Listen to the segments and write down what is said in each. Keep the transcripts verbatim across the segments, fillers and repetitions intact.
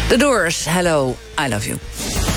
The Doors, Hello, I Love You.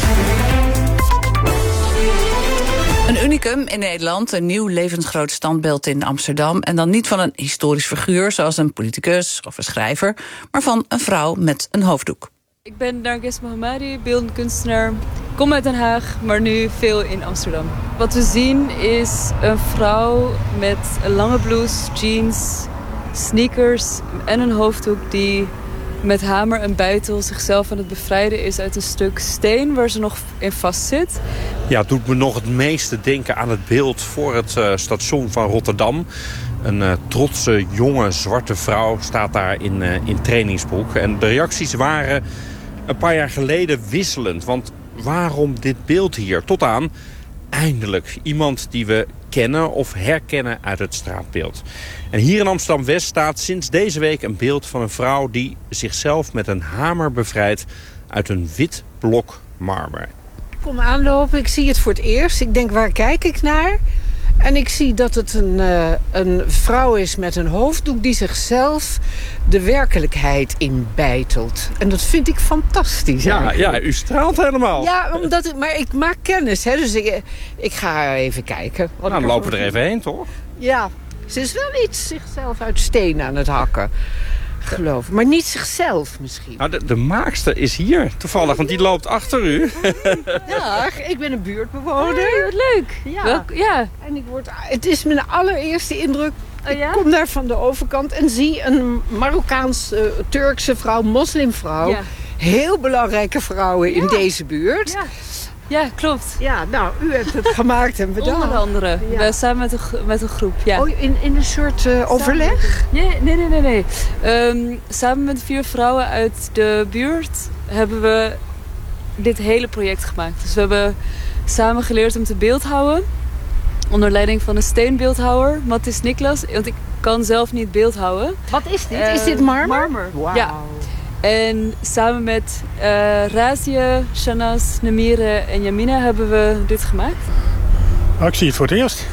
Een unicum in Nederland, een nieuw levensgroot standbeeld in Amsterdam. En dan niet van een historisch figuur zoals een politicus of een schrijver, maar van een vrouw met een hoofddoek. Ik ben Narges Mohammadi, beeldend kunstenaar. Ik kom uit Den Haag, maar nu veel in Amsterdam. Wat we zien is een vrouw met een lange blouse, jeans, sneakers en een hoofddoek die met hamer en beitel zichzelf aan het bevrijden is uit een stuk steen waar ze nog in vast zit. Ja, het doet me nog het meeste denken aan het beeld voor het uh, station van Rotterdam. Een uh, trotse, jonge, zwarte vrouw staat daar in, uh, in trainingsbroek. En de reacties waren een paar jaar geleden wisselend. Want waarom dit beeld hier? Tot aan eindelijk iemand die we kennen of herkennen uit het straatbeeld. En hier in Amsterdam-West staat sinds deze week een beeld van een vrouw die zichzelf met een hamer bevrijdt uit een wit blok marmer. Ik kom aanlopen, ik zie het voor het eerst. Ik denk, waar kijk ik naar? En ik zie dat het een, uh, een vrouw is met een hoofddoek die zichzelf de werkelijkheid inbeitelt. En dat vind ik fantastisch. Ja, ja, u straalt helemaal. Ja, omdat ik, maar ik maak kennis. Hè, dus ik, ik ga even kijken. Nou, dan lopen we er even heen, toch? Ja, ze is wel iets zichzelf uit steen aan het hakken. Geloof ik. Maar niet zichzelf misschien. Nou, de, de maakster is hier toevallig, want die loopt achter u. Ja, ik ben een buurtbewoner. Hey, wat leuk. Ja. Welk, ja. En ik word, het is mijn allereerste indruk. Oh, ja? Ik kom daar van de overkant en zie een Marokkaans-Turkse vrouw, moslimvrouw. Ja. Heel belangrijke vrouwen in Ja. deze buurt. Ja. Ja, klopt. Ja, nou, u hebt het gemaakt en bedankt. Onder andere. Ja. We samen met een, met een groep. Ja. Oh, in, in een soort uh, overleg? Nee, nee, nee. nee, nee. Um, samen met vier vrouwen uit de buurt hebben we dit hele project gemaakt. Dus we hebben samen geleerd om te beeldhouwen. Onder leiding van een steenbeeldhouwer, Matthis Niklas. Want ik kan zelf niet beeldhouden. Wat is dit? Uh, is dit marmer? Marmer, Wauw. ja. En samen met uh, Razia, Shanaz, Namire en Yamina hebben we dit gemaakt. Nou, ik zie het voor het eerst.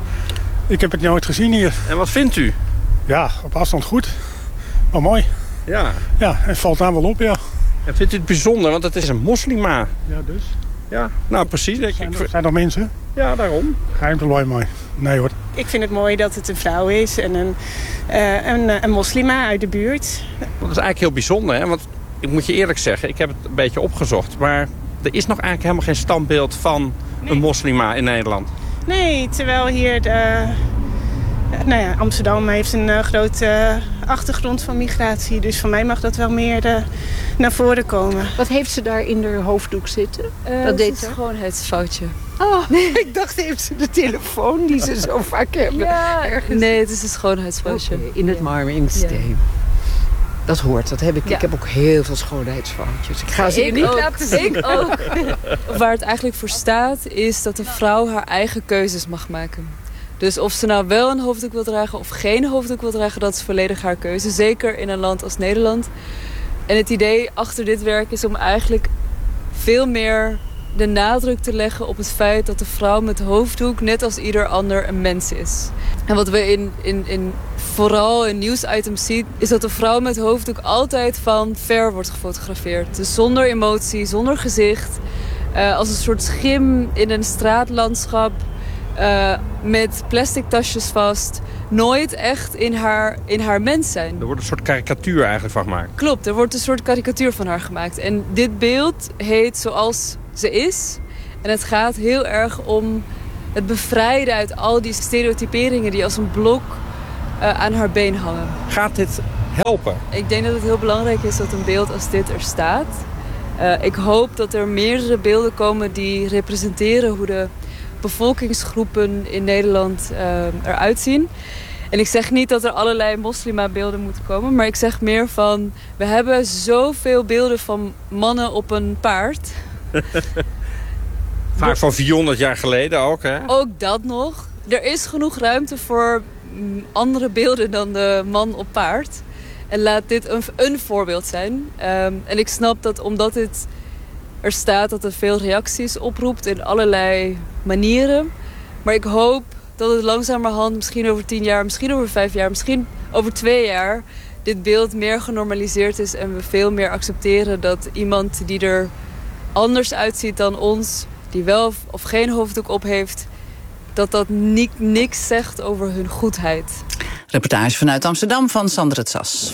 Ik heb het nooit gezien hier. En wat vindt u? Ja, op afstand goed. Maar mooi. Ja. Ja, het valt daar wel op, ja. En vindt u het bijzonder, want het is een moslima. Ja, dus. Ja, nou precies. Ik, Zijn ik, er, zijn er mensen? ja, daarom. Ga je hem te looi mooi? Nee hoor. Ik vind het mooi dat het een vrouw is en een, uh, een, een moslima uit de buurt. Dat is eigenlijk heel bijzonder, hè? Want ik moet je eerlijk zeggen, ik heb het een beetje opgezocht. Maar er is nog eigenlijk helemaal geen standbeeld van Nee. een moslima in Nederland. Nee, terwijl hier de, nou ja, Amsterdam heeft een uh, grote uh, achtergrond van migratie. Dus voor mij mag dat wel meer uh, naar voren komen. Wat heeft ze daar in haar hoofddoek zitten? Uh, Dat deed is ze? een schoonheidsfoutje. Oh, ik dacht, heeft ze de telefoon die ze zo vaak hebben? Ja, ergens? nee, het is een schoonheidsfoutje. Oké, in het marmer, in het steen. Dat hoort, dat heb ik. Ja. Ik heb ook heel veel schoonheidsfoutjes. Ik ga ze je Ik niet ook. laten zien. Ik ook. Waar het eigenlijk voor staat is dat een vrouw haar eigen keuzes mag maken. Dus of ze nou wel een hoofddoek wil dragen of geen hoofddoek wil dragen, dat is volledig haar keuze. Zeker in een land als Nederland. En het idee achter dit werk is om eigenlijk veel meer de nadruk te leggen op het feit dat de vrouw met hoofddoek net als ieder ander een mens is. En wat we in, in, in vooral in nieuwsitems zien, is dat de vrouw met hoofddoek altijd van ver wordt gefotografeerd. Dus zonder emotie, zonder gezicht. Uh, als een soort schim in een straatlandschap. Uh, met plastic tasjes vast. Nooit echt in haar, in haar mens zijn. Er wordt een soort karikatuur eigenlijk van gemaakt. Klopt, er wordt een soort karikatuur van haar gemaakt. En dit beeld heet Zoals ze is. En het gaat heel erg om het bevrijden uit al die stereotyperingen die als een blok uh, aan haar been hangen. Gaat dit helpen? Ik denk dat het heel belangrijk is dat een beeld als dit er staat. Uh, ik hoop dat er meerdere beelden komen die representeren hoe de bevolkingsgroepen in Nederland uh, eruit zien. En ik zeg niet dat er allerlei moslima-beelden moeten komen, maar ik zeg meer van, we hebben zoveel beelden van mannen op een paard. Vaak van vierhonderd jaar geleden ook, hè? Ook dat nog. Er is genoeg ruimte voor mm, andere beelden dan de man op paard. En laat dit een, een voorbeeld zijn. Um, en ik snap dat omdat dit er staat, dat het veel reacties oproept in allerlei manieren. Maar ik hoop dat het langzamerhand, misschien over tien jaar, misschien over vijf jaar, misschien over twee jaar, dit beeld meer genormaliseerd is en we veel meer accepteren dat iemand die er anders uitziet dan ons, die wel of geen hoofddoek op heeft, dat dat ni- niks zegt over hun goedheid. Reportage vanuit Amsterdam van Sander het Sas.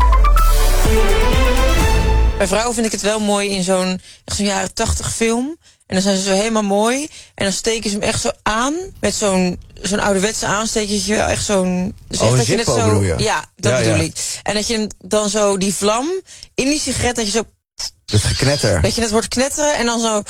Bij vrouwen vind ik het wel mooi in zo'n, zo'n jaren tachtig film. En dan zijn ze zo helemaal mooi. En dan steken ze hem echt zo aan. Met zo'n, zo'n ouderwetse aanstekertje. Echt zo'n... Dus oh, echt een dat je het zo, Zippo, ja, dat ja, bedoel ja. ik. En dat je hem dan zo die vlam in die sigaret, dat je zo... Dat geknetter. Dat je het hoort knetteren en dan zo...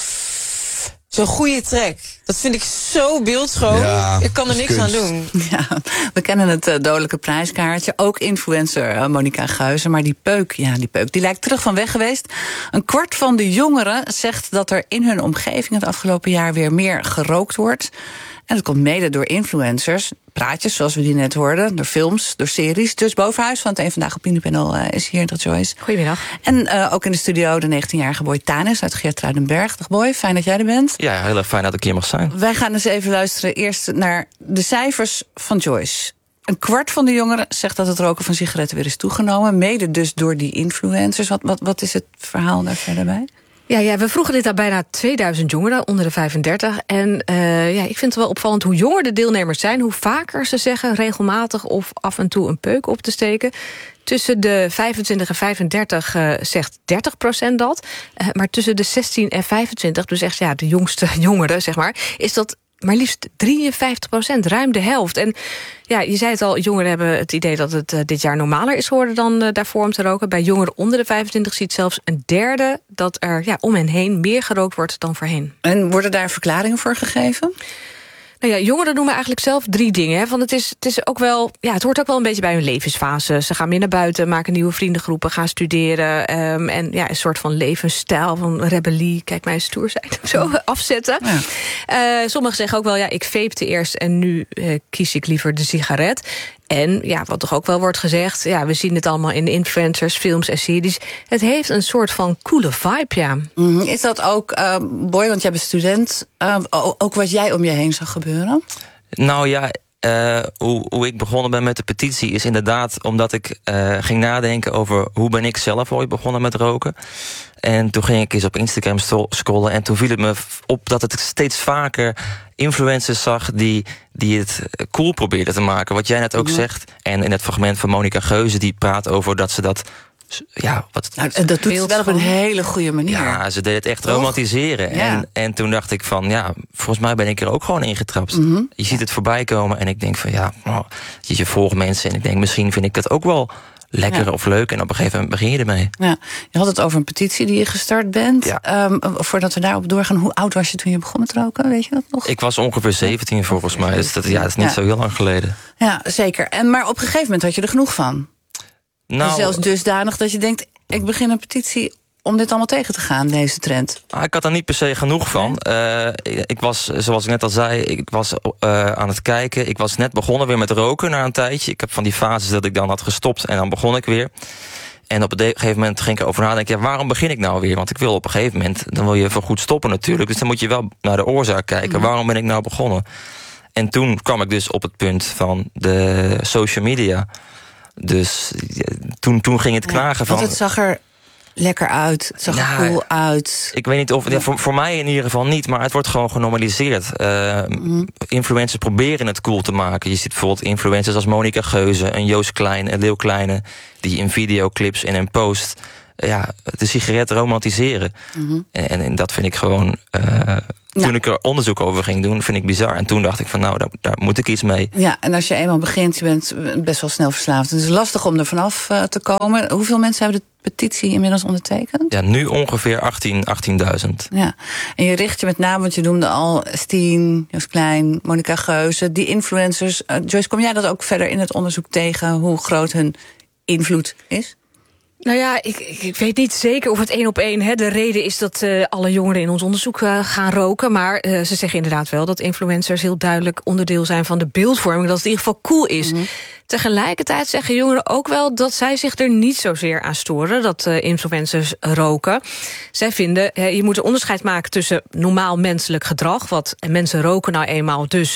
Zo'n goede track. Dat vind ik zo beeldschoon. Ja, ik kan er niks kunst. aan doen. Ja, we kennen het uh, dodelijke prijskaartje. Ook influencer uh, Monica Geuze. Maar die peuk, ja, die peuk, die lijkt terug van weg geweest. Een kwart van de jongeren zegt dat er in hun omgeving het afgelopen jaar weer meer gerookt wordt. En dat komt mede door influencers. Praatjes, zoals we die net hoorden, door films, door series. Dus Bovenhuis van het Eén Vandaag Opiniepanel uh, is hier, dat Joyce. Goedemiddag. En uh, ook in de studio de negentienjarige Boy Tanis uit Geertruidenberg. Dag Boy, fijn dat jij er bent. Ja, heel erg fijn dat ik hier mag zijn. Wij gaan eens even luisteren eerst naar de cijfers van Joyce. Een kwart van de jongeren zegt dat het roken van sigaretten weer is toegenomen. Mede dus door die influencers. Wat, wat, wat is het verhaal daar verder bij? Ja, ja, we vroegen dit aan bijna tweeduizend jongeren onder de vijfendertig. En uh, ja, ik vind het wel opvallend hoe jonger de deelnemers zijn, hoe vaker ze zeggen regelmatig of af en toe een peuk op te steken. Tussen de vijfentwintig en vijfendertig uh, zegt dertig procent dat. Uh, maar tussen de zestien en vijfentwintig, dus echt ja, de jongste jongeren, zeg maar, is dat maar liefst drieënvijftig procent, ruim de helft. En ja, je zei het al, jongeren hebben het idee dat het uh, dit jaar normaler is geworden dan uh, daarvoor om te roken. Bij jongeren onder de vijfentwintig ziet zelfs een derde dat er ja, om hen heen meer gerookt wordt dan voorheen. En worden daar verklaringen voor gegeven? Nou ja, jongeren noemen eigenlijk zelf drie dingen. Hè. Van het, is, het, is ook wel, ja, het hoort ook wel een beetje bij hun levensfase. Ze gaan meer naar buiten, maken nieuwe vriendengroepen, gaan studeren. Um, en ja, een soort van levensstijl, van rebellie, kijk mij stoer zijn, zo afzetten. Ja. Uh, sommigen zeggen ook wel, ja, ik vapete eerst en nu uh, kies ik liever de sigaret. En ja, wat toch ook wel wordt gezegd, ja, we zien het allemaal in influencers, films en series. Het heeft een soort van coole vibe, ja. Mm, is dat ook, uh, Boy, want jij bent student, uh, ook wat jij om je heen zag gebeuren? Nou ja, uh, hoe, hoe ik begonnen ben met de petitie is inderdaad omdat ik uh, ging nadenken over hoe ben ik zelf ooit begonnen met roken. En toen ging ik eens op Instagram scrollen en toen viel het me op dat ik steeds vaker influencers zag die, die het cool probeerden te maken. Wat jij net ook ja. zegt. En in het fragment van Monica Geuze, die praat over dat ze dat... Ja, wat, nou, dat doet ze wel op een hele goede manier. Ja, ze deed het echt Toch? romantiseren. Ja. En, en toen dacht ik van, ja, volgens mij ben ik er ook gewoon ingetrapt. Mm-hmm. Je ziet het voorbij komen en ik denk van, ja, oh, je, je volgt mensen en ik denk, misschien vind ik het ook wel lekker ja. of leuk. En op een gegeven moment begin je ermee. Ja. Je had het over een petitie die je gestart bent. Ja. Um, voordat we daarop doorgaan, hoe oud was je toen je begon met roken? Weet je dat nog? Ik was ongeveer zeventien volgens mij. Dus dat, ja, dat is niet ja. zo heel lang geleden. Ja, zeker. En, maar op een gegeven moment had je er genoeg van. Nou, en zelfs dusdanig dat je denkt, ik begin een petitie om dit allemaal tegen te gaan, deze trend. Ik had er niet per se genoeg van. Uh, ik was, zoals ik net al zei, ik was uh, aan het kijken. Ik was net begonnen weer met roken na een tijdje. Ik heb van die fases dat ik dan had gestopt en dan begon ik weer. En op een gegeven moment ging ik erover nadenken, ja, waarom begin ik nou weer? Want ik wil op een gegeven moment, dan wil je voor goed stoppen natuurlijk. Dus dan moet je wel naar de oorzaak kijken. Mm. Waarom ben ik nou begonnen? En toen kwam ik dus op het punt van de social media. Dus ja, toen, toen ging het knagen ja, van... Want het zag er lekker uit, het zag er cool uit. Ik weet niet of... Ja, voor, voor mij in ieder geval niet, maar het wordt gewoon genormaliseerd. Uh, mm. Influencers proberen het cool te maken. Je ziet bijvoorbeeld influencers als Monica Geuze, een Joost Klein, een Leeuw Kleine, die in videoclips en in post ja, de sigaret romantiseren. Mm-hmm. En, en dat vind ik gewoon... Uh, Toen ja. ik er onderzoek over ging doen, vind ik bizar. En toen dacht ik van, nou, daar, daar moet ik iets mee. Ja, en als je eenmaal begint, je bent best wel snel verslaafd. Het is lastig om er vanaf uh, te komen. Hoeveel mensen hebben de petitie inmiddels ondertekend? Ja, nu ongeveer achttien, achttienduizend. Ja, en je richt je met name, want je noemde al Steen, Joost Klein, Monica Geuze, die influencers. Uh, Joyce, kom jij dat ook verder in het onderzoek tegen, hoe groot hun invloed is? Nou ja, ik, ik weet niet zeker of het één op één hè, de reden is dat uh, alle jongeren in ons onderzoek uh, gaan roken. Maar uh, ze zeggen inderdaad wel dat influencers heel duidelijk onderdeel zijn van de beeldvorming. Dat het in ieder geval cool is. Mm-hmm. Tegelijkertijd zeggen jongeren ook wel dat zij zich er niet zozeer aan storen, dat uh, influencers roken. Zij vinden, uh, je moet een onderscheid maken tussen normaal menselijk gedrag, wat mensen roken nou eenmaal, dus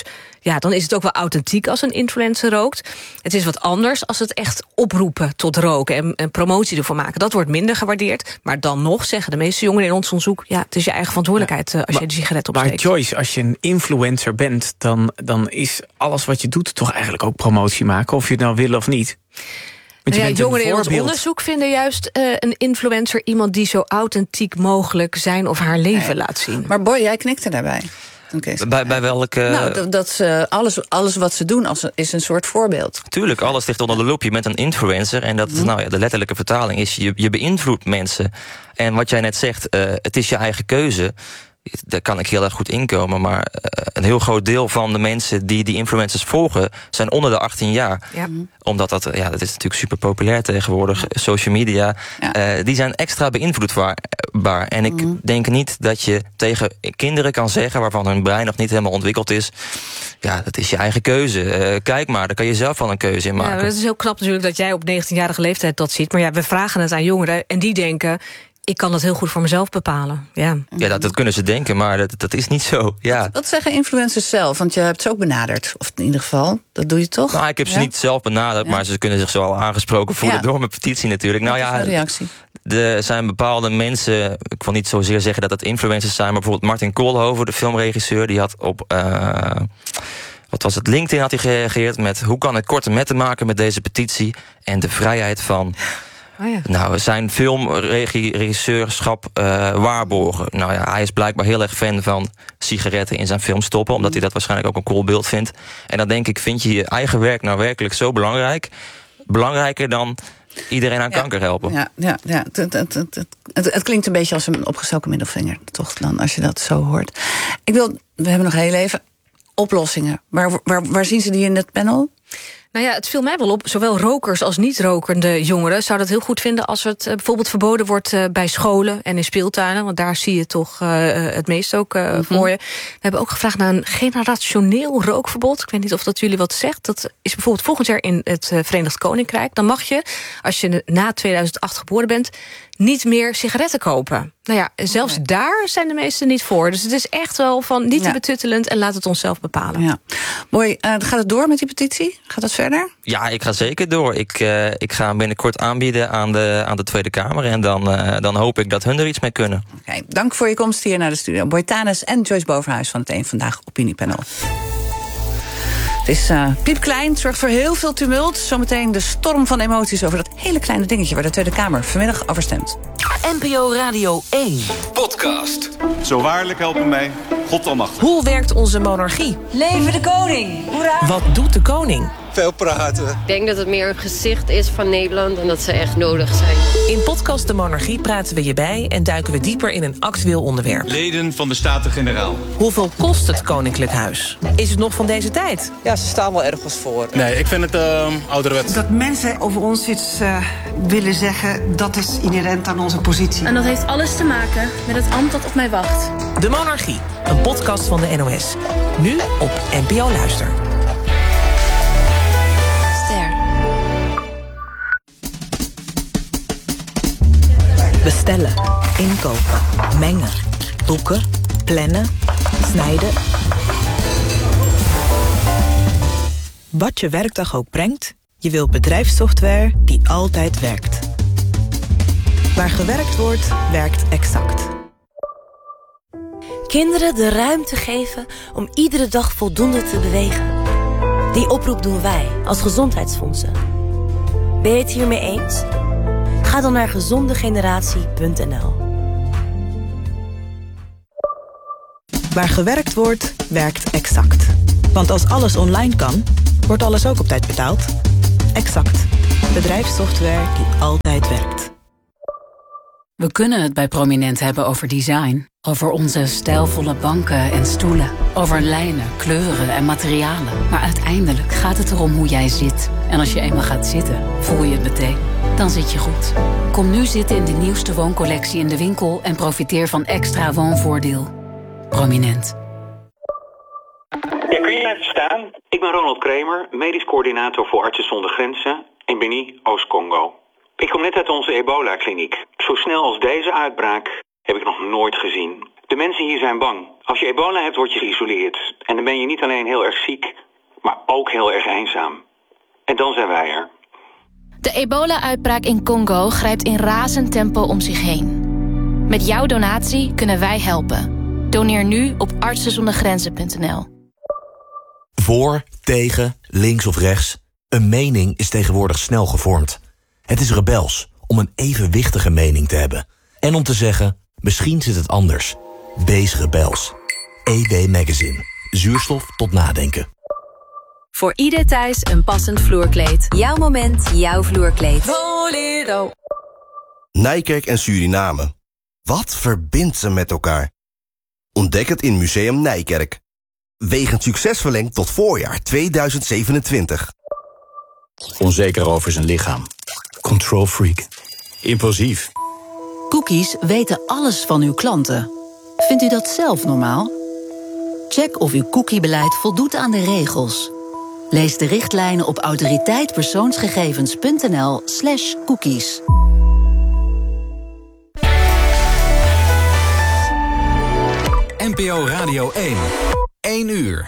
ja, dan is het ook wel authentiek als een influencer rookt. Het is wat anders als het echt oproepen tot roken en, en promotie ervoor maken. Dat wordt minder gewaardeerd. Maar dan nog zeggen de meeste jongeren in ons onderzoek, ja, het is je eigen verantwoordelijkheid ja, als maar, je de sigaret opsteekt. Maar Joyce, als je een influencer bent, dan, dan is alles wat je doet toch eigenlijk ook promotie maken, of je het nou wil of niet. Nou ja, jongeren in ons onderzoek vinden juist uh, een influencer iemand die zo authentiek mogelijk zijn of haar leven nee. laat zien. Maar Boy, jij knikte daarbij. Bij, bij welke... Nou, dat, dat uh, alles, alles wat ze doen als, is een soort voorbeeld. Tuurlijk, alles ligt onder de loep. Je bent een influencer en dat, mm. nou ja, de letterlijke vertaling is, je, je beïnvloedt mensen. En wat jij net zegt, uh, het is je eigen keuze. Daar kan ik heel erg goed inkomen, maar uh, een heel groot deel van de mensen die die influencers volgen zijn onder de achttien jaar. Ja. Omdat dat, ja, dat is natuurlijk super populair tegenwoordig, ja. social media. Ja. Uh, die zijn extra beïnvloedbaar. En ik mm. denk niet dat je tegen kinderen kan zeggen, waarvan hun brein nog niet helemaal ontwikkeld is, ja, dat is je eigen keuze. Uh, kijk maar, daar kan je zelf wel een keuze in maken. Ja, het is heel knap natuurlijk dat jij op negentienjarige leeftijd dat ziet. Maar ja, we vragen het aan jongeren en die denken, ik kan dat heel goed voor mezelf bepalen. Ja, ja dat, dat kunnen ze denken, maar dat, dat is niet zo. Ja. Wat, wat zeggen influencers zelf? Want je hebt ze ook benaderd. Of in ieder geval, dat doe je toch? Nou, ik heb ja? ze niet zelf benaderd, ja? maar ze kunnen zich zo al aangesproken voelen ja. door mijn petitie natuurlijk. Wat nou ja, is de reactie? Er zijn bepaalde mensen, ik wil niet zozeer zeggen dat het influencers zijn, maar bijvoorbeeld Martin Koolhoven, de filmregisseur, die had op Uh, wat was het? LinkedIn had hij gereageerd met, hoe kan ik korte metten maken met deze petitie en de vrijheid van Oh ja. Nou, zijn filmregisseurschap uh, waarborgen. Nou ja, hij is blijkbaar heel erg fan van sigaretten in zijn film stoppen, omdat hij dat waarschijnlijk ook een cool beeld vindt. En dan denk ik, vind je je eigen werk nou werkelijk zo belangrijk? Belangrijker dan iedereen aan ja. kanker helpen. Ja, ja, ja. Het, het, het, het, het, het klinkt een beetje als een opgestoken middelvinger, toch, dan, als je dat zo hoort. Ik wil, we hebben nog heel even oplossingen. Waar, waar, waar zien ze die in het panel? Nou ja, het viel mij wel op. Zowel rokers als niet-rokende jongeren zouden het heel goed vinden als het uh, bijvoorbeeld verboden wordt uh, bij scholen en in speeltuinen. Want daar zie je toch uh, het meest ook uh, mm-hmm. voor je. We hebben ook gevraagd naar een generationeel rookverbod. Ik weet niet of dat jullie wat zegt. Dat is bijvoorbeeld volgend jaar in het uh, Verenigd Koninkrijk. Dan mag je, als je na tweeduizend acht geboren bent, niet meer sigaretten kopen. Nou ja, zelfs okay. daar zijn de meesten niet voor. Dus het is echt wel van niet te ja. betuttelend en laat het onszelf bepalen. Ja. Mooi. Uh, gaat het door met die petitie? Gaat dat verder? Ja, ik ga zeker door. Ik, uh, ik ga hem binnenkort aanbieden aan de, aan de Tweede Kamer. En dan, uh, dan hoop ik dat hun er iets mee kunnen. Oké, okay. Dank voor je komst hier naar de studio. Boy Thanes en Joyce Bovenhuis van het Eén Vandaag Opiniepanel. Het is uh, piepklein, het zorgt voor heel veel tumult. Zometeen de storm van emoties over dat hele kleine dingetje waar de Tweede Kamer vanmiddag over stemt. N P O Radio één. Podcast. Zo waarlijk helpen mij, God almachtig. Hoe werkt onze monarchie? Leven de koning! Hoera! Wat doet de koning? Veel praten. Ik denk dat het meer een gezicht is van Nederland en dat ze echt nodig zijn. In podcast De Monarchie praten we je bij en duiken we dieper in een actueel onderwerp. Leden van de Staten-Generaal. Hoeveel kost het Koninklijk Huis? Is het nog van deze tijd? Ja, ze staan wel ergens voor. Nee, ik vind het uh, ouderwets. Dat mensen over ons iets uh, willen zeggen, dat is inherent aan onze positie. En dat heeft alles te maken met het ambt dat op mij wacht. De Monarchie, een podcast van de N O S. Nu op N P O Luister. Bestellen, inkopen, mengen, boeken, plannen, snijden. Wat je werkdag ook brengt, je wilt bedrijfssoftware die altijd werkt. Waar gewerkt wordt, werkt Exact. Kinderen de ruimte geven om iedere dag voldoende te bewegen. Die oproep doen wij als Gezondheidsfondsen. Ben je het hiermee eens? Ga dan naar gezondegeneratie punt n l. Waar gewerkt wordt, werkt Exact. Want als alles online kan, wordt alles ook op tijd betaald. Exact. Bedrijfssoftware die altijd werkt. We kunnen het bij Prominent hebben over design. Over onze stijlvolle banken en stoelen. Over lijnen, kleuren en materialen. Maar uiteindelijk gaat het erom hoe jij zit. En als je eenmaal gaat zitten, voel je het meteen. Dan zit je goed. Kom nu zitten in de nieuwste wooncollectie in de winkel en profiteer van extra woonvoordeel. Prominent. Ja, kun je mij verstaan? Ik ben Ronald Kramer, medisch coördinator voor Artsen zonder Grenzen in Beni, Oost-Congo. Ik kom net uit onze ebola-kliniek. Zo snel als deze uitbraak heb ik nog nooit gezien. De mensen hier zijn bang. Als je ebola hebt, word je geïsoleerd. En dan ben je niet alleen heel erg ziek, maar ook heel erg eenzaam. En dan zijn wij er. De ebola-uitbraak in Congo grijpt in razend tempo om zich heen. Met jouw donatie kunnen wij helpen. Doneer nu op artsen zonder grenzen punt n l. Voor, tegen, links of rechts. Een mening is tegenwoordig snel gevormd. Het is rebels om een evenwichtige mening te hebben. En om te zeggen, misschien zit het anders. Wees rebels. E W Magazine. Zuurstof tot nadenken. Voor ieder thuis een passend vloerkleed. Jouw moment, jouw vloerkleed. Voledo. Nijkerk en Suriname. Wat verbindt ze met elkaar? Ontdek het in Museum Nijkerk. Wegend succes verlengd tot voorjaar tweeduizend zevenentwintig. Onzeker over zijn lichaam. Control freak. Impulsief. Cookies weten alles van uw klanten. Vindt u dat zelf normaal? Check of uw cookiebeleid voldoet aan de regels. Lees de richtlijnen op autoriteitpersoonsgegevens punt n l slash cookies. N P O Radio één. één uur.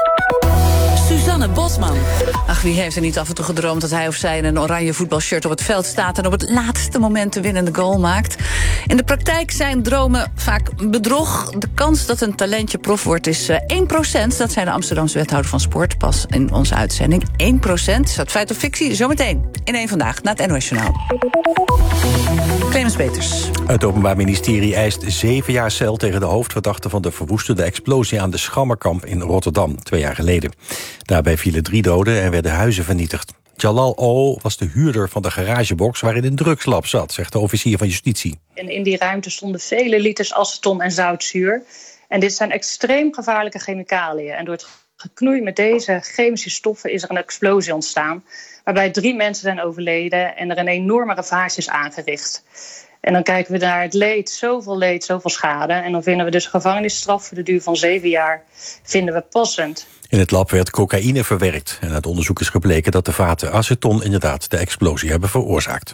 Suzanne Bosman. Ach, wie heeft er niet af en toe gedroomd dat hij of zij in een oranje voetbalshirt op het veld staat en op het laatste moment de winnende goal maakt? In de praktijk zijn dromen vaak bedrog. De kans dat een talentje prof wordt is één procent. Dat zei de Amsterdamse wethouder van sport pas in onze uitzending. één procent. Is dat feit of fictie? Zometeen in één Vandaag na het N O S Journaal. Clemens Peters. Het Openbaar Ministerie eist zeven jaar cel tegen de hoofdverdachte van de verwoestende explosie aan de Schammerkamp in Rotterdam, twee jaar geleden. Daarbij vielen drie doden en werden huizen vernietigd. Jalal O. was de huurder van de garagebox waarin een drugslab zat, zegt de officier van justitie. En in die ruimte stonden vele liters aceton en zoutzuur. En dit zijn extreem gevaarlijke chemicaliën. En door het geknoei met deze chemische stoffen is er een explosie ontstaan, waarbij drie mensen zijn overleden en er een enorme ravage is aangericht. En dan kijken we naar het leed, zoveel leed, zoveel schade. En dan vinden we dus gevangenisstraf voor de duur van zeven jaar vinden we passend. In het lab werd cocaïne verwerkt. En uit onderzoek is gebleken dat de vaten aceton inderdaad de explosie hebben veroorzaakt.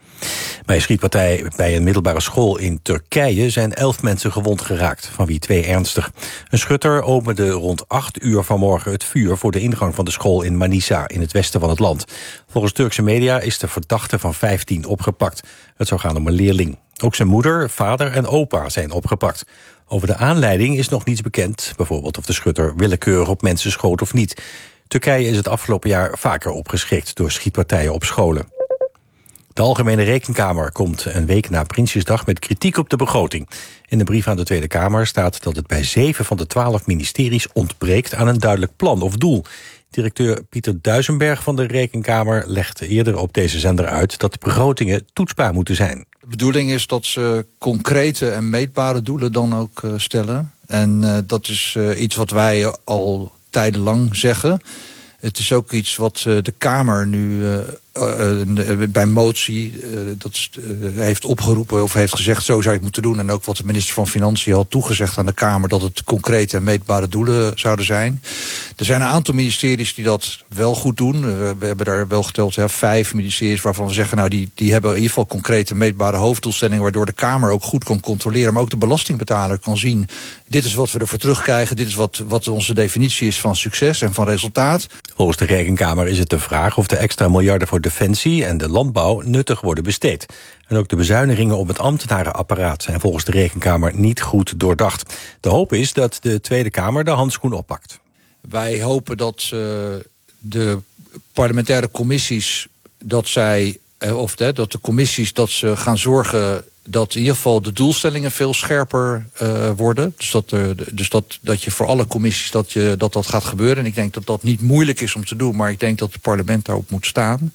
Bij een schietpartij bij een middelbare school in Turkije zijn elf mensen gewond geraakt, van wie twee ernstig. Een schutter opende rond acht uur vanmorgen het vuur voor de ingang van de school in Manisa, in het westen van het land. Volgens Turkse media is de verdachte van vijftien opgepakt. Het zou gaan om een leerling. Ook zijn moeder, vader en opa zijn opgepakt. Over de aanleiding is nog niets bekend, bijvoorbeeld of de schutter willekeurig op mensen schoot of niet. Turkije is het afgelopen jaar vaker opgeschrikt door schietpartijen op scholen. De Algemene Rekenkamer komt een week na Prinsjesdag met kritiek op de begroting. In de brief aan de Tweede Kamer staat dat het bij zeven van de twaalf ministeries ontbreekt aan een duidelijk plan of doel. Directeur Pieter Duisenberg van de Rekenkamer legde eerder op deze zender uit dat de begrotingen toetsbaar moeten zijn. De bedoeling is dat ze concrete en meetbare doelen dan ook uh, stellen. En uh, dat is uh, iets wat wij al tijdenlang zeggen. Het is ook iets wat uh, de Kamer nu uh, uh, bij motie uh, dat, uh, heeft opgeroepen of heeft gezegd, zo zou je het moeten doen. En ook wat de minister van Financiën had toegezegd aan de Kamer, dat het concrete en meetbare doelen zouden zijn. Er zijn een aantal ministeries die dat wel goed doen. Uh, we hebben daar wel geteld ja, vijf ministeries waarvan we zeggen, nou die, die hebben in ieder geval concrete meetbare hoofddoelstellingen, waardoor de Kamer ook goed kan controleren, maar ook de belastingbetaler kan zien, dit is wat we ervoor terugkrijgen, dit is wat, wat onze definitie is van succes en van resultaat. Volgens de Rekenkamer is het de vraag of de extra miljarden voor defensie en de landbouw nuttig worden besteed. En ook de bezuinigingen op het ambtenarenapparaat zijn volgens de Rekenkamer niet goed doordacht. De hoop is dat de Tweede Kamer de handschoen oppakt. Wij hopen dat uh, de parlementaire commissies, dat zij, uh, of uh, dat de commissies, dat ze gaan zorgen dat in ieder geval de doelstellingen veel scherper uh, worden. Dus, dat, uh, dus dat, dat je voor alle commissies dat, je, dat dat gaat gebeuren. En ik denk dat dat niet moeilijk is om te doen, maar ik denk dat het parlement daarop moet staan.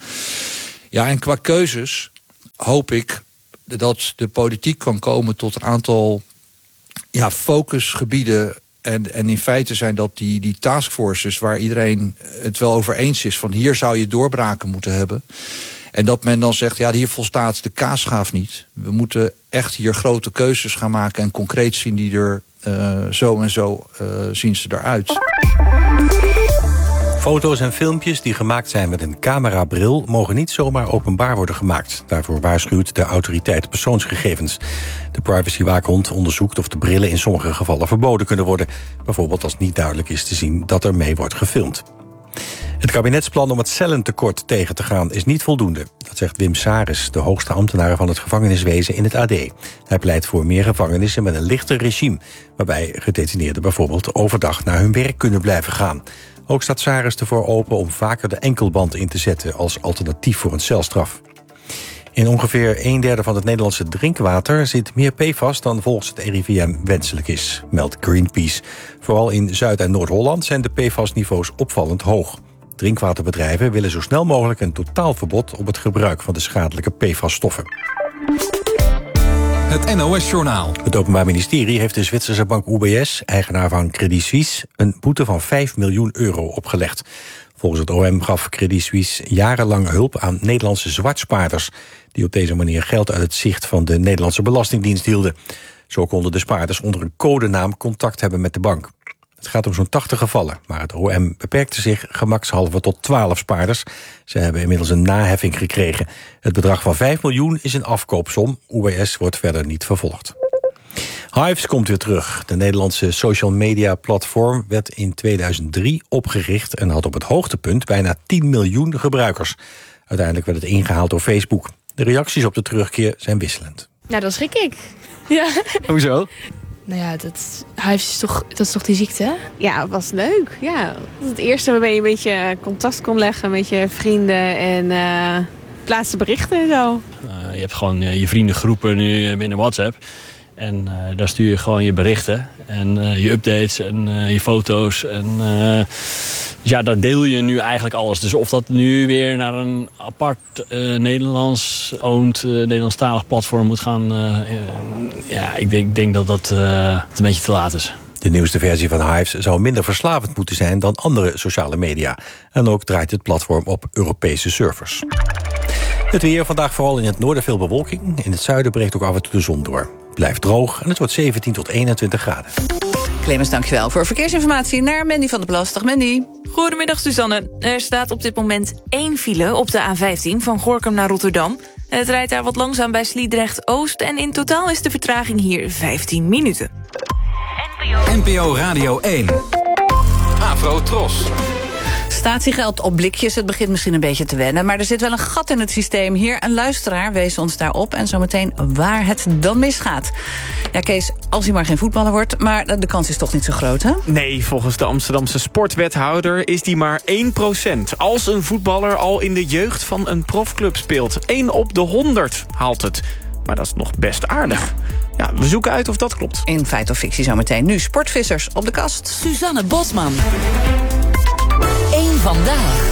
Ja, en qua keuzes hoop ik dat de politiek kan komen tot een aantal ja, focusgebieden. En, en in feite zijn dat die, die taskforces waar iedereen het wel over eens is, van hier zou je doorbraken moeten hebben. En dat men dan zegt, ja, hier volstaat de kaasschaaf niet. We moeten echt hier grote keuzes gaan maken en concreet zien die er uh, zo en zo uh, zien ze eruit. Foto's en filmpjes die gemaakt zijn met een camerabril mogen niet zomaar openbaar worden gemaakt. Daarvoor waarschuwt de autoriteit persoonsgegevens. De privacywaakhond onderzoekt of de brillen in sommige gevallen verboden kunnen worden. Bijvoorbeeld als niet duidelijk is te zien dat er mee wordt gefilmd. Het kabinetsplan om het cellentekort tegen te gaan is niet voldoende. Dat zegt Wim Saris, de hoogste ambtenaar van het gevangeniswezen in het A D. Hij pleit voor meer gevangenissen met een lichter regime, waarbij gedetineerden bijvoorbeeld overdag naar hun werk kunnen blijven gaan. Ook staat Saris ervoor open om vaker de enkelband in te zetten als alternatief voor een celstraf. In ongeveer een derde van het Nederlandse drinkwater zit meer P F A S dan volgens het R I V M wenselijk is, meldt Greenpeace. Vooral in Zuid- en Noord-Holland zijn de P F A S-niveaus opvallend hoog. Drinkwaterbedrijven willen zo snel mogelijk een totaalverbod op het gebruik van de schadelijke P F A S-stoffen. Het N O S-journaal. Het Openbaar Ministerie heeft de Zwitserse bank U B S, eigenaar van Credit Suisse, een boete van vijf miljoen euro opgelegd. Volgens het O M gaf Credit Suisse jarenlang hulp aan Nederlandse zwartspaarders, die op deze manier geld uit het zicht van de Nederlandse Belastingdienst hielden. Zo konden de spaarders onder een codenaam contact hebben met de bank. Het gaat om zo'n tachtig gevallen, maar het O M beperkte zich gemakshalve tot twaalf spaarders. Ze hebben inmiddels een naheffing gekregen. Het bedrag van vijf miljoen is een afkoopsom. U B S wordt verder niet vervolgd. Hives komt weer terug. De Nederlandse social media platform werd in tweeduizend drie opgericht en had op het hoogtepunt bijna tien miljoen gebruikers. Uiteindelijk werd het ingehaald door Facebook. De reacties op de terugkeer zijn wisselend. Nou, dat schrik ik. Ja. Hoezo? Nou ja, dat, Hives is toch, dat is toch die ziekte, hè? Ja, het was leuk. Ja. Dat is het eerste waarbij je een beetje contact kon leggen met je vrienden en uh, plaatsen berichten en zo. Uh, je hebt gewoon uh, je vriendengroepen nu binnen WhatsApp. En uh, daar stuur je gewoon je berichten en uh, je updates en uh, je foto's. En uh, ja, daar deel je nu eigenlijk alles. Dus of dat nu weer naar een apart uh, Nederlands-owned, uh, Nederlandstalig platform moet gaan. Uh, uh, ja, ik denk, denk dat dat uh, een beetje te laat is. De nieuwste versie van Hives zou minder verslavend moeten zijn dan andere sociale media. En ook draait het platform op Europese servers. Het weer, vandaag vooral in het noorden veel bewolking. In het zuiden breekt ook af en toe de zon door. Het blijft droog en het wordt zeventien tot eenentwintig graden. Clemens, dankjewel voor verkeersinformatie naar Mandy van der Plas. Dag Mandy. Goedemiddag Suzanne. Er staat op dit moment één file op de A vijftien van Gorinchem naar Rotterdam. Het rijdt daar wat langzaam bij Sliedrecht-Oost en in totaal is de vertraging hier vijftien minuten. N P O Radio één. Afro Tros. Statiegeld op blikjes, het begint misschien een beetje te wennen, maar er zit wel een gat in het systeem. Hier een luisteraar wees ons daarop en zometeen waar het dan misgaat. Ja, Kees, als hij maar geen voetballer wordt, maar de kans is toch niet zo groot, hè? Nee, volgens de Amsterdamse sportwethouder is die maar één procent. Als een voetballer al in de jeugd van een profclub speelt. één op de honderd haalt het. Maar dat is nog best aardig. Ja, we zoeken uit of dat klopt. In feit of fictie zometeen. Nu sportvissers op de kast. Suzanne Bosman. Eén vandaag.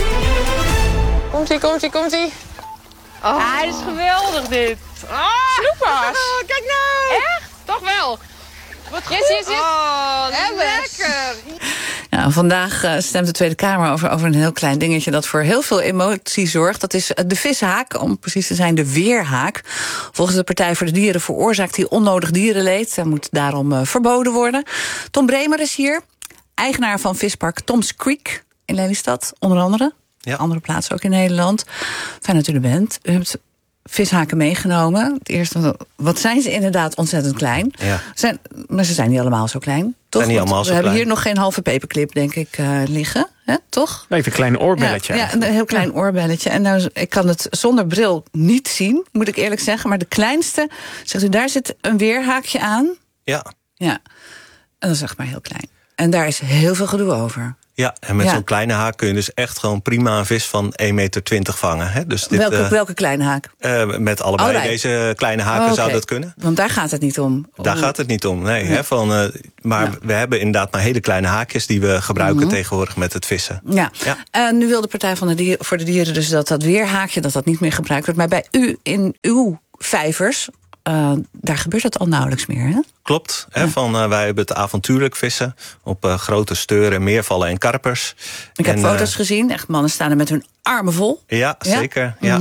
Komt-ie, komt-ie, komt-ie. Oh. Ah, dit is geweldig dit. Ah, snoepers. Oh, kijk nou. Echt? Toch wel. Wat goed. Yes, yes, yes. Oh, lekker. Ja, vandaag uh, stemt de Tweede Kamer over, over een heel klein dingetje dat voor heel veel emotie zorgt. Dat is de vishaak, om precies te zijn de weerhaak. Volgens de Partij voor de Dieren veroorzaakt die onnodig dierenleed. Dat moet daarom uh, verboden worden. Tom Bremer is hier, eigenaar van vispark Toms Creek in Lelystad, onder andere. Ja. Andere plaatsen ook in Nederland. Fijn dat u er bent. U hebt vishaken meegenomen. Het eerste, wat zijn ze inderdaad ontzettend klein. Ja. Zijn, maar ze zijn niet allemaal zo klein. Toch? Zijn niet allemaal we zo hebben klein. hier nog geen halve paperclip, denk ik, uh, liggen. Hè? Toch? Even een klein oorbelletje. Ja, ja, een heel klein oorbelletje. En nou, ik kan het zonder bril niet zien, moet ik eerlijk zeggen. Maar de kleinste, zegt u, daar zit een weerhaakje aan. Ja. Ja. En dat is echt maar heel klein. En daar is heel veel gedoe over. Ja, en met ja. zo'n kleine haak kun je dus echt gewoon prima een vis van één meter twintig vangen. Hè? Dus dit, welke, uh, welke kleine haak? Uh, met allebei Allebei. deze kleine haken oh, okay. zou dat kunnen. Want daar gaat het niet om. Daar gaat het niet om, nee. nee. Hè, van, uh, maar ja. we hebben inderdaad maar hele kleine haakjes die we gebruiken mm-hmm. tegenwoordig met het vissen. Ja. ja. En nu wil de Partij van de Dier, voor de Dieren dus dat dat weerhaakje dat dat niet meer gebruikt wordt. Maar bij u, in uw vijvers, Uh, daar gebeurt het al nauwelijks meer, hè? Klopt. Hè, ja. van, uh, wij hebben het avontuurlijk vissen op uh, grote steuren, meervallen en karpers. Ik en, heb foto's uh, gezien. Echt, mannen staan er met hun armen vol. Ja, ja? zeker. Ja. Mm-hmm.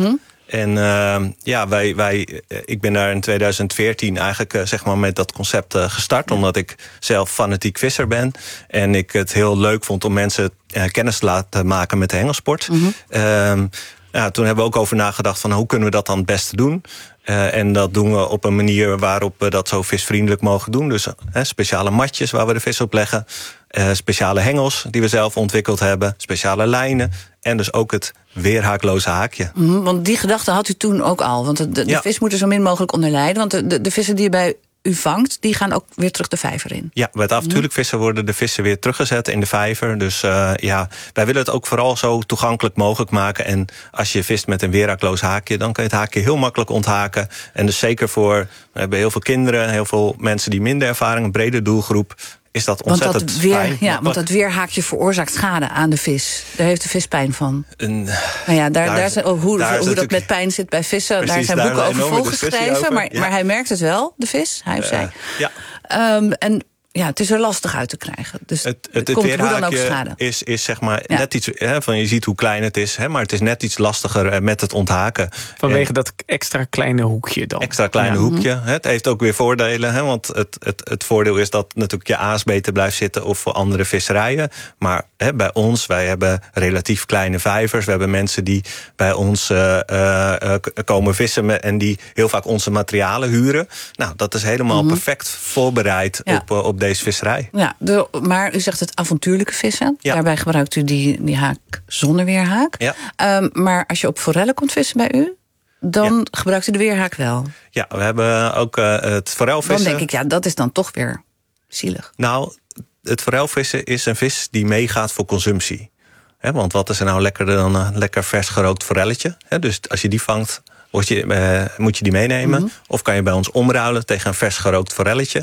En uh, ja, wij, wij, ik ben daar in tweeduizend veertien eigenlijk uh, zeg maar met dat concept uh, gestart. Ja. Omdat ik zelf fanatiek visser ben. En ik het heel leuk vond om mensen uh, kennis te laten maken met de hengelsport. Mm-hmm. Uh, ja, toen hebben we ook over nagedacht van hoe kunnen we dat dan het beste doen. Uh, en dat doen we op een manier waarop we dat zo visvriendelijk mogen doen. Dus uh, speciale matjes waar we de vis op leggen. Uh, speciale hengels die we zelf ontwikkeld hebben. Speciale lijnen. En dus ook het weerhaakloze haakje. Mm, want die gedachte had u toen ook al. Want de, de ja. vis moet er zo min mogelijk onder lijden. Want de, de, de vissen die je bij u vangt, die gaan ook weer terug de vijver in. Ja, bij het avontuurlijk vissen worden de vissen weer teruggezet in de vijver. Dus uh, ja, wij willen het ook vooral zo toegankelijk mogelijk maken. En als je vist met een weerhaakloos haakje, dan kan je het haakje heel makkelijk onthaken. En dus zeker voor, we hebben heel veel kinderen, heel veel mensen die minder ervaring, een brede doelgroep, is dat ontzettend want dat weer, fijn. Ja, want dat weerhaakje veroorzaakt schade aan de vis. Daar heeft de vis pijn van. Een, nou ja, daar, daar, daar, zijn, oh, hoe, daar hoe dat met pijn zit bij vissen, precies, daar zijn daar boeken over volgeschreven. Over. Maar, ja. maar hij merkt het wel, de vis, hij of uh, zij. Ja. Um, en ja, het is er lastig uit te krijgen. Dus het, het, het komt hoe dan ook schade. Is, is zeg maar ja. net iets, hè, van je ziet hoe klein het is, hè, maar het is net iets lastiger met het onthaken. Vanwege en, dat extra kleine hoekje dan. Extra kleine ja. hoekje. Hè, het heeft ook weer voordelen, hè, want het, het, het voordeel is dat natuurlijk je aas beter blijft zitten of voor andere visserijen. Maar hè, bij ons, wij hebben relatief kleine vijvers. We hebben mensen die bij ons uh, uh, komen vissen met, en die heel vaak onze materialen huren. Nou, dat is helemaal mm-hmm. perfect voorbereid ja. op, uh, op deze visserij. Ja, de, maar u zegt het avontuurlijke vissen. Ja. Daarbij gebruikt u die, die haak zonder weerhaak. Ja. Um, maar als je op forellen komt vissen bij u, dan ja. gebruikt u de weerhaak wel. Ja, we hebben ook uh, het forelvissen. Dan denk ik, ja, dat is dan toch weer zielig. Nou, het forelvissen is een vis die meegaat voor consumptie. He, want wat is er nou lekkerder dan een lekker vers gerookt forelletje? He, dus als je die vangt, Word je, uh, moet je die meenemen. Mm-hmm. Of kan je bij ons omruilen tegen een vers gerookt forelletje.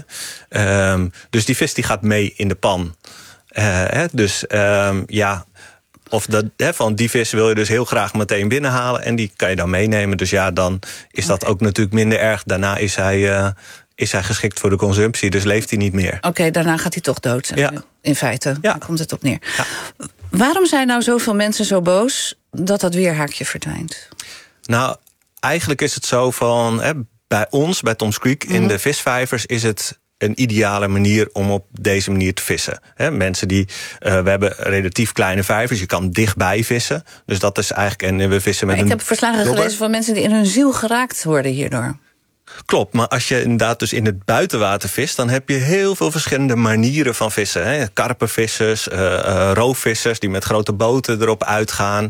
Um, dus die vis die gaat mee in de pan. Uh, hè, dus um, ja, of dat, hè, van die vis wil je dus heel graag meteen binnenhalen. En die kan je dan meenemen. Dus ja, dan is dat okay. ook natuurlijk minder erg. Daarna is hij, uh, is hij geschikt voor de consumptie. Dus leeft hij niet meer. Oké, okay, daarna gaat hij toch dood. Ja. In feite, ja. Daar komt het op neer. Ja. Waarom zijn nou zoveel mensen zo boos dat dat weerhaakje verdwijnt? Nou, eigenlijk is het zo van, hè, bij ons, bij Toms Creek, mm-hmm. in de visvijvers is het een ideale manier om op deze manier te vissen. He, mensen die, uh, we hebben relatief kleine vijvers, je kan dichtbij vissen. Dus dat is eigenlijk, en we vissen met maar een ik heb verslagen dobber. gelezen van mensen die in hun ziel geraakt worden hierdoor. Klopt, maar als je inderdaad dus in het buitenwater vist, dan heb je heel veel verschillende manieren van vissen. Hè. Karpenvissers, uh, uh, roofvissers die met grote boten erop uitgaan.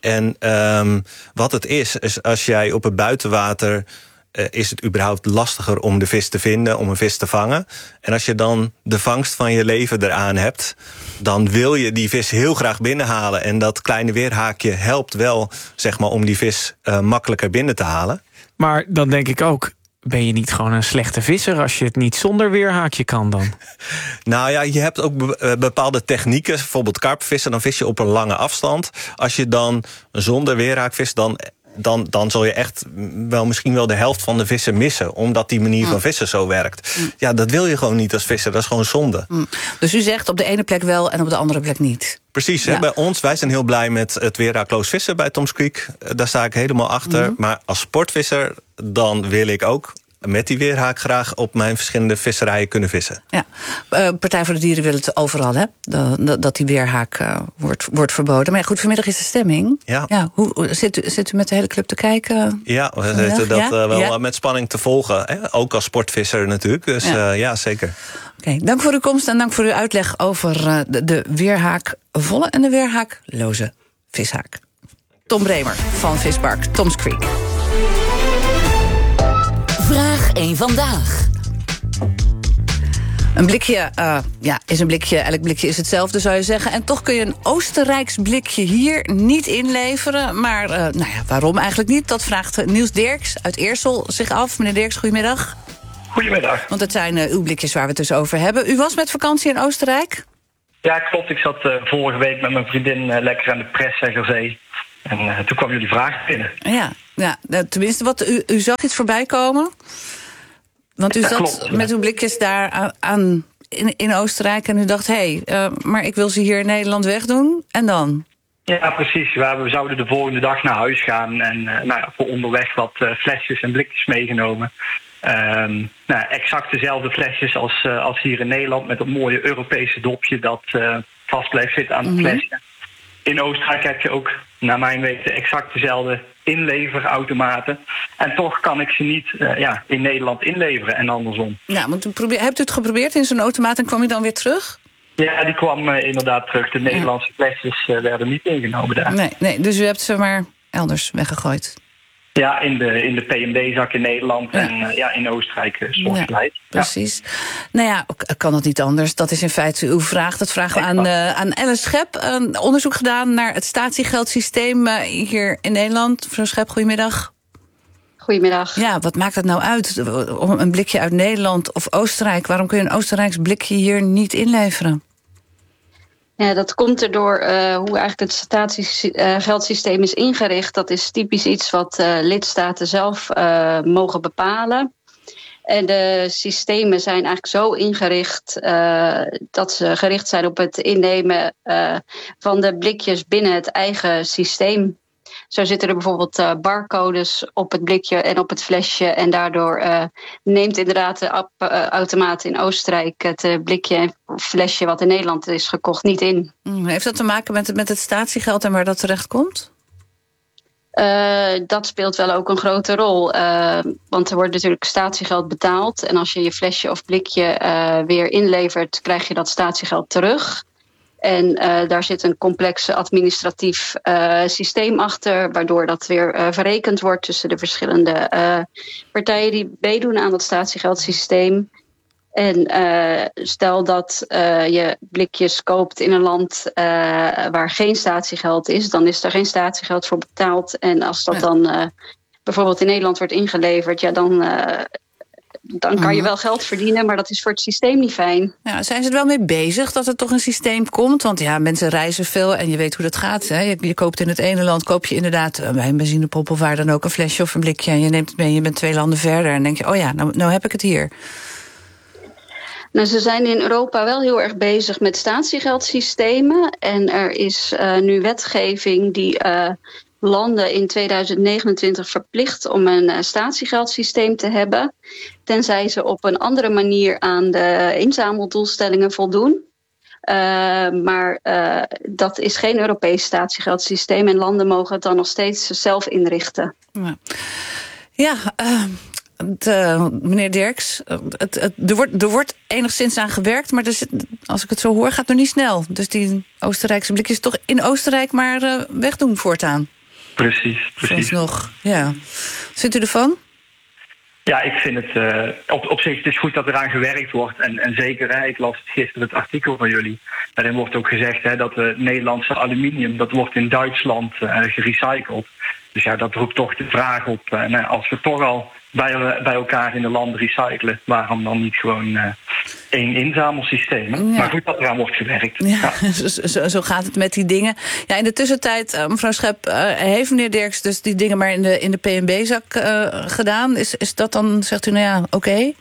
En um, wat het is, is als jij op het buitenwater Uh, is het überhaupt lastiger om de vis te vinden, om een vis te vangen. En als je dan de vangst van je leven eraan hebt, dan wil je die vis heel graag binnenhalen. En dat kleine weerhaakje helpt wel, zeg maar, om die vis uh, makkelijker binnen te halen. Maar dan denk ik ook, ben je niet gewoon een slechte visser als je het niet zonder weerhaakje kan dan? Nou ja, je hebt ook be- bepaalde technieken. Bijvoorbeeld karpvissen, dan vis je op een lange afstand. Als je dan zonder weerhaak vist, dan Dan, dan zul je echt wel misschien wel de helft van de vissen missen. Omdat die manier van vissen zo werkt. Ja, dat wil je gewoon niet als visser. Dat is gewoon zonde. Dus u zegt op de ene plek wel en op de andere plek niet? Precies, ja. Hè, bij ons, wij zijn heel blij met het weerhaakloos vissen bij Toms Creek. Daar sta ik helemaal achter. Mm-hmm. Maar als sportvisser, dan wil ik ook met die weerhaak graag op mijn verschillende visserijen kunnen vissen. Ja, uh, Partij voor de Dieren wil het overal, hè? Dat, dat die weerhaak uh, wordt, wordt verboden. Maar ja, goed, vanmiddag is de stemming. Ja. Ja, hoe, zit, u, zit u met de hele club te kijken? Ja, we zitten dat ja? Uh, wel ja? met spanning te volgen. Hè? Ook als sportvisser natuurlijk. Dus ja, uh, ja zeker. Oké, okay, dank voor uw komst en dank voor uw uitleg over uh, de, de weerhaakvolle en de weerhaakloze vishaak. Tom Bremer van Vispark Toms Creek. Vraag één vandaag. Een blikje uh, ja, is een blikje, elk blikje is hetzelfde, zou je zeggen. En toch kun je een Oostenrijks blikje hier niet inleveren. Maar uh, nou ja, waarom eigenlijk niet? Dat vraagt Niels Dirks uit Eersel zich af. Meneer Dirks, goedemiddag. Goedemiddag. Want het zijn uh, uw blikjes waar we het dus over hebben. U was met vakantie in Oostenrijk? Ja, klopt. Ik zat uh, vorige week met mijn vriendin uh, lekker aan de Preszeggerzee. En uh, toen kwam jullie vraag binnen. Ja, ja, tenminste, wat, u, u zag iets voorbij komen? Want u ja, zat klopt, met uw blikjes daar aan, in, in Oostenrijk en u dacht, hé, hey, uh, maar ik wil ze hier in Nederland wegdoen. En dan? Ja, precies. We zouden de volgende dag naar huis gaan en uh, nou ja, voor onderweg wat uh, flesjes en blikjes meegenomen. Um, nou, exact dezelfde flesjes als, uh, als hier in Nederland met dat mooie Europese dopje dat uh, vast blijft zitten aan het flesje. Mm-hmm. In Oostenrijk heb je ook, naar mijn weten, exact dezelfde inleverautomaten. En toch kan ik ze niet uh, ja, in Nederland inleveren en andersom. Ja, want probeer, hebt u het geprobeerd in zo'n automaat en kwam je dan weer terug? Ja, die kwam uh, inderdaad terug. De Nederlandse flesjes uh, werden niet ingenomen daar. Nee, nee, dus u hebt ze maar elders weggegooid? Ja, in de, in de P M D-zak in Nederland ja. en uh, ja, in Oostenrijk uh, soortgelijk. Ja, precies. Ja. Nou ja, kan het niet anders. Dat is in feite uw vraag. Dat vragen we aan, uh, aan Ellen Schep. Een onderzoek gedaan naar het statiegeldsysteem uh, hier in Nederland. Mevrouw Schep, goedemiddag. Goedemiddag. Ja, wat maakt het nou uit? Om een blikje uit Nederland of Oostenrijk. Waarom kun je een Oostenrijks blikje hier niet inleveren? Ja, dat komt erdoor uh, hoe eigenlijk het statiegeldsysteem is ingericht. Dat is typisch iets wat uh, lidstaten zelf uh, mogen bepalen. En de systemen zijn eigenlijk zo ingericht uh, dat ze gericht zijn op het innemen uh, van de blikjes binnen het eigen systeem. Zo zitten er bijvoorbeeld uh, barcodes op het blikje en op het flesje. En daardoor uh, neemt inderdaad de ap- uh, automaat in Oostenrijk het uh, blikje en flesje wat in Nederland is gekocht niet in. Mm, heeft dat te maken met, met het statiegeld en waar dat terecht komt? Uh, dat speelt wel ook een grote rol. Uh, want er wordt natuurlijk statiegeld betaald. En als je je flesje of blikje uh, weer inlevert, krijg je dat statiegeld terug. En uh, daar zit een complex administratief uh, systeem achter, waardoor dat weer uh, verrekend wordt tussen de verschillende uh, partijen die meedoen aan dat statiegeldsysteem. En uh, stel dat uh, je blikjes koopt in een land uh, waar geen statiegeld is, dan is er geen statiegeld voor betaald. En als dat ja. dan uh, bijvoorbeeld in Nederland wordt ingeleverd, ja, dan... Uh, Dan kan je wel geld verdienen, maar dat is voor het systeem niet fijn. Ja, zijn ze er wel mee bezig dat er toch een systeem komt? Want ja, mensen reizen veel en je weet hoe dat gaat. Hè? Je, je koopt in het ene land, koop je inderdaad bij een benzinepomp of waar dan ook een flesje of een blikje. En je neemt het mee, je bent twee landen verder en denk je, oh ja, nou, nou heb ik het hier. Nou, ze zijn in Europa wel heel erg bezig met statiegeldsystemen. En er is uh, nu wetgeving die... Uh, landen in tweeduizend negenentwintig verplicht om een uh, statiegeldsysteem te hebben, tenzij ze op een andere manier aan de inzameldoelstellingen voldoen. Uh, maar uh, dat is geen Europees statiegeldsysteem en landen mogen het dan nog steeds zelf inrichten. Ja, ja uh, het, uh, meneer Dirks, het, het, er, wordt, er wordt enigszins aan gewerkt, maar er zit, als ik het zo hoor, gaat het nog niet snel. Dus die Oostenrijkse blikjes toch in Oostenrijk maar uh, wegdoen voortaan. Precies, precies. Nog, ja. Wat vindt u ervan? Ja, ik vind het uh, op, op zich het is goed dat eraan gewerkt wordt. En, en zeker, hè, ik las gisteren het artikel van jullie. Daarin wordt ook gezegd hè, dat het Nederlandse aluminium, dat wordt in Duitsland uh, gerecycled. Dus ja, dat roept toch de vraag op. Uh, nou, als we toch al bij, bij elkaar in de landen recyclen, waarom dan niet gewoon uh, één inzamelsysteem? Ja. Maar goed dat eraan wordt gewerkt. Ja, ja. Zo, zo gaat het met die dingen. Ja, in de tussentijd, uh, mevrouw Schep, uh, heeft meneer Dirks dus die dingen maar in de, in de P M B-zak uh, gedaan. Is, is dat dan, zegt u, nou ja, oké? Okay?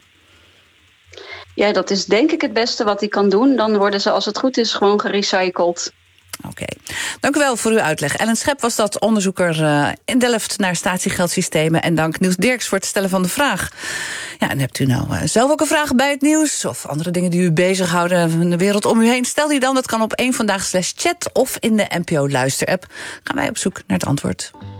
Ja, dat is denk ik het beste wat hij kan doen. Dan worden ze, als het goed is, gewoon gerecycled. Oké, okay. Dank u wel voor uw uitleg. Ellen Schep was dat, onderzoeker uh, in Delft naar statiegeldsystemen. En dank Niels Dirks voor het stellen van de vraag. Ja, en hebt u nou uh, zelf ook een vraag bij het nieuws? Of andere dingen die u bezighouden in de wereld om u heen? Stel die dan, dat kan op één vandaag slash chat of in de N P O Luister-app. Gaan wij op zoek naar het antwoord.